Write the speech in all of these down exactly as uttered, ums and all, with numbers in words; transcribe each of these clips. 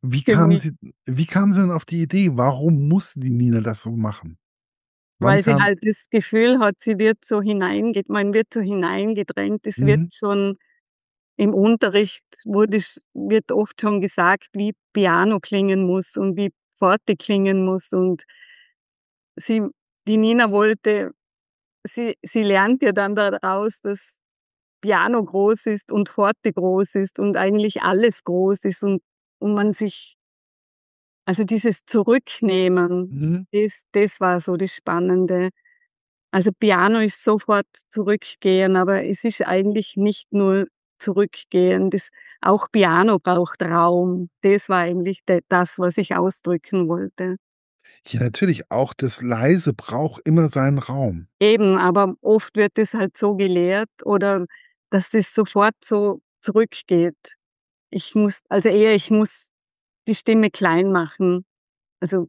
Wie Für kamen mich. Sie wie kamen Sie denn auf die Idee? Warum muss die Nina das so machen? Wann Weil sie kam halt das Gefühl hat, sie wird so hineinge man wird so hineingedrängt. Es wird Mhm. schon im Unterricht wurde sch wird oft schon gesagt, wie Piano klingen muss und wie Forte klingen muss und sie die Nina wollte sie sie lernt ja dann daraus, dass Piano groß ist und Forte groß ist und eigentlich alles groß ist und und man sich also dieses Zurücknehmen, Mhm. das das war so das Spannende. Also Piano ist sofort zurückgehen, aber es ist eigentlich nicht nur zurückgehen, das auch Piano braucht Raum. Das war eigentlich de das, was ich ausdrücken wollte. Ja, natürlich, auch das Leise braucht immer seinen Raum. Eben, aber oft wird es halt so gelehrt oder dass das sofort so zurückgeht. Ich muss also eher ich muss die Stimme klein machen. Also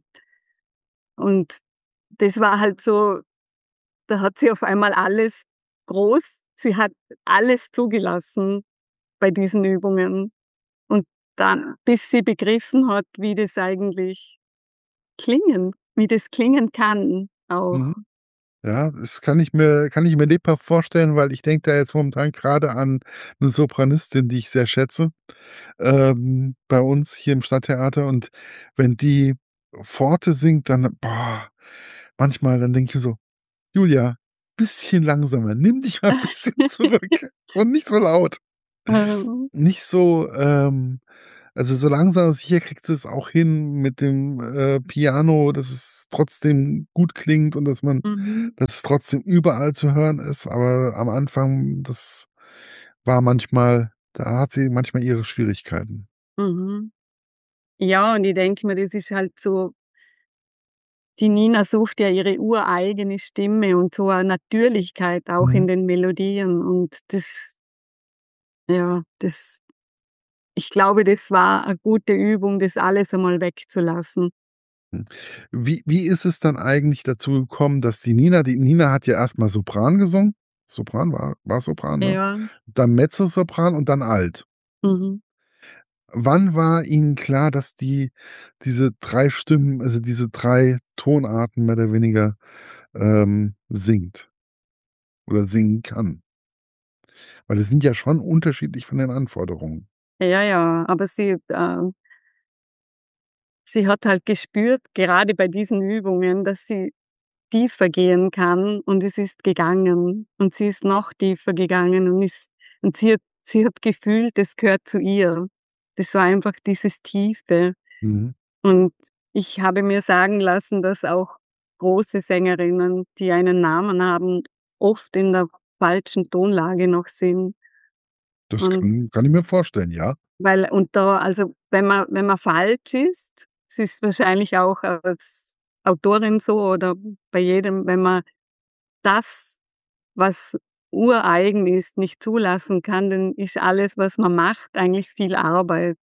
und das war halt so da hat sie auf einmal alles groß sie hat alles zugelassen bei diesen Übungen. Und dann bis sie begriffen hat, wie das eigentlich klingen wie das klingen kann auch. Mhm. Ja, das kann ich mir kann ich mir lebhaft vorstellen, weil ich denke da jetzt momentan grade an 'ne Sopranistin, die ich sehr schätze, ähm, bei uns hier im Stadttheater. Und wenn die Forte singt, dann boah, manchmal, dann denke ich mir so: „Julia, bisschen langsamer, nimm dich mal bisschen zurück und nicht so laut.“ Mhm. Nicht so, ähm also so langsam aber sicher kriegt sie es auch hin mit dem, äh, Piano, dass es trotzdem gut klingt und dass man Mhm. dass es trotzdem überall zu hören ist. Aber am Anfang, das war manchmal da hat sie manchmal ihre Schwierigkeiten. Mhm. Ja, und ich denke mir, das ist halt so die Nina sucht ja ihre ureigene Stimme und so a Natürlichkeit auch in Mhm. den Melodien und das ja, das ich glaube, das war a gute Übung, das alles einmal wegzulassen. Hm. Wie wie ist es dann eigentlich dazu gekommen, dass die Nina die Nina hat ja erst mal Sopran gesungen. Sopran, war war's Sopran, ne? Ja. Dann Mezzosopran und dann Alt. Mhm. Wann war Ihnen klar, dass die diese drei Stimmen, also diese drei Tonarten mehr oder weniger, ähm, singt oder singen kann? Weil die sind ja schon unterschiedlich von den Anforderungen. Ja, ja, aber sie, ähm sie hat halt gespürt, gerade bei diesen Übungen, dass sie tiefer gehen kann und es ist gegangen. Und sie ist noch tiefer gegangen und ist und sie hat sie hat gefühlt, das gehört zu ihr. Das war einfach dieses Tiefe. Mhm. Und ich habe mir sagen lassen, dass auch große Sängerinnen, die einen Namen haben, oft in der falschen Tonlage noch sind. Das Und kann kann ich mir vorstellen, ja. weil und da also, wenn man wenn man falsch ist es ist wahrscheinlich auch als Autorin so oder bei jedem, wenn man das, was ureigen ist, nicht zulassen kann, dann ist alles, was man macht, eigentlich viel Arbeit.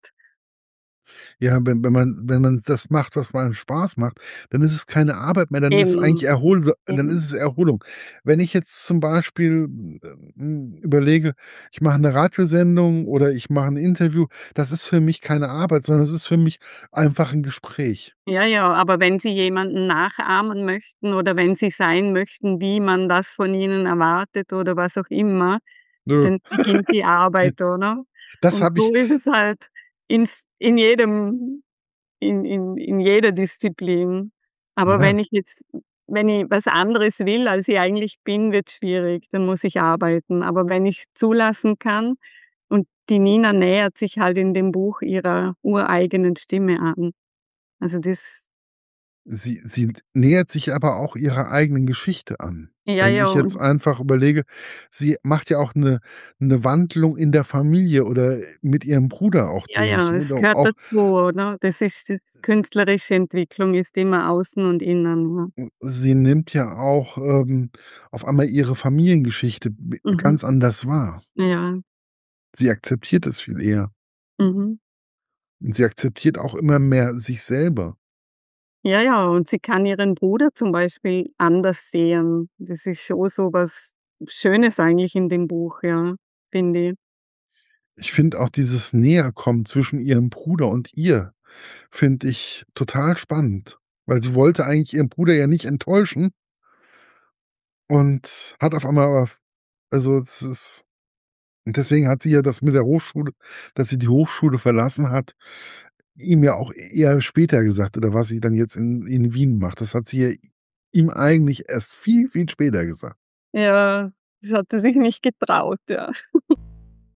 Ja, wenn wenn man wenn man das macht, was einem Spaß macht, dann ist es keine Arbeit mehr, dann ist es eigentlich Eben. erholsa dann ist Eben. es Erholung. Wenn ich jetzt zum Beispiel, hm, überlege, ich mache 'ne Radiosendung oder ich mache 'n Interview, das ist für mich keine Arbeit, sondern es ist für mich einfach 'n Gespräch. Ja, ja, aber wenn Sie jemanden nachahmen möchten oder wenn Sie sein möchten, wie man das von Ihnen erwartet oder was auch immer, Nö. dann beginnt die Arbeit, oder? Das Und habe ich so ist es halt in v in jedem in in in jeder Disziplin. Aber Ja. wenn ich jetzt wenn ich was anderes will, als ich eigentlich bin, wird's schwierig, dann muss ich arbeiten. Aber wenn ich's zulassen kann und die Nina nähert sich halt in dem Buch ihrer ureigenen Stimme an. Also das Sie sie n nähert sich aber auch ihrer eigenen Geschichte an. Ja, Wenn ja, ich jetzt und einfach überlege, sie macht ja auch 'ne 'ne Wandlung in der Familie oder mit ihrem Bruder auch Ja, durch ja, es oder gehört auch dazu, oder? Das ist das künstlerische Entwicklung ist immer außen und innen, ja. Hm, sie nimmt ja auch, ähm, auf einmal ihre Familiengeschichte b Mhm. ganz anders wahr. Ja. Sie akzeptiert es viel eher. Mhm. Und sie akzeptiert auch immer mehr sich selber. Ja, ja, und sie kann ihren Bruder zum Beispiel anders sehen. Das ist schon so was Schönes eigentlich in dem Buch, ja, finde ich. Ich finde auch dieses Näherkommen zwischen ihrem Bruder und ihr. finde ich total spannend, weil sie wollte eigentlich ihren Bruder ja nicht enttäuschen und hat auf einmal aber also, das ist und deswegen hat sie ja das mit der Hochschule dass sie die Hochschule verlassen hat, ihm ja auch eher später gesagt oder was sie dann jetzt in in Wien macht. Das hat sie ja ihm eigentlich erst viel, viel später gesagt. Ja, das hat sie sich nicht getraut, ja.